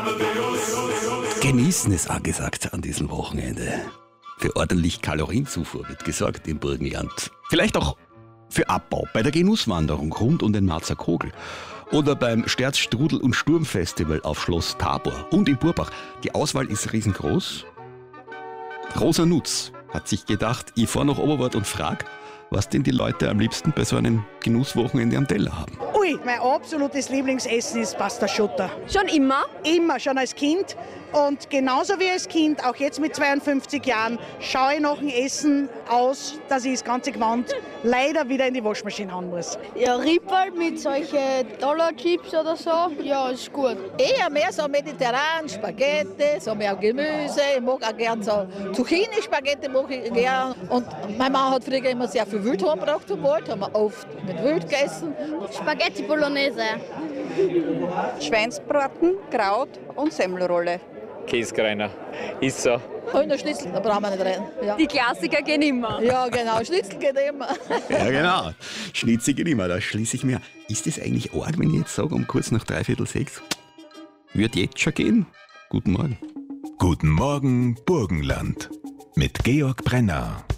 Genießen ist angesagt an diesem Wochenende. Für ordentlich Kalorienzufuhr wird gesorgt im Burgenland. Vielleicht auch für Abbau bei der Genusswanderung rund um den Marzer Kogel. Oder beim Sterz Strudel- und Sturmfestival auf Schloss Tabor und in Burbach. Die Auswahl ist riesengroß. Rosa Nutz hat sich gedacht, ich fahr nach Oberwart und frag, was denn die Leute am liebsten bei so einem Genusswochenende am Teller haben. Ui, mein absolutes Lieblingsessen ist Pasta Schutter. Schon immer? Immer, schon als Kind. Und genauso wie als Kind, auch jetzt mit 52 Jahren, schaue ich nach dem Essen aus, dass ich das ganze Gewand leider wieder in die Waschmaschine hauen muss. Ja, Ripperl mit solchen Dollarchips oder so, ja, ist gut. Eher mehr so mediterran, Spaghetti, so mehr Gemüse. Ich mag auch gern so Zucchini-Spaghetti mag ich gern. Und meine Mama hat früher immer sehr viel Wildhuhn gebracht vom Wald, haben wir oft mit Wild gegessen. Spaghetti Bolognese. Schweinsbraten, Kraut und Semmelrolle. Käsekreiner. Ist so. Hühnerschnitzel, da brauchen wir nicht reden. Ja. Die Klassiker gehen immer. Ja, genau, Schnitzel geht immer. Ja, genau. Schnitzel geht immer, da schließe ich mir. Ist das eigentlich arg, wenn ich jetzt sage, um kurz nach 5:45? Wird jetzt schon gehen? Guten Morgen. Guten Morgen, Burgenland. Mit Georg Brenner.